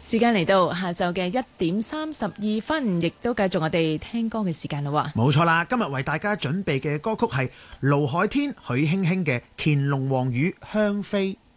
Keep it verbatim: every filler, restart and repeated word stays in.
時間嚟到下晝嘅一點三十二分，亦都繼續我哋聽歌嘅時間啦。 冇錯啦，今日為大家準備嘅歌曲係盧海天、許卿卿嘅《乾隆皇語香飛》。